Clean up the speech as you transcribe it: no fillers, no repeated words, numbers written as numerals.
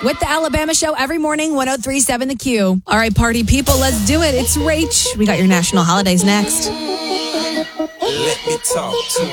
with the Alabama Show every morning, 103.7 The Q. All right, party people, let's do it. It's Rach. We got your national holidays next. Let me talk to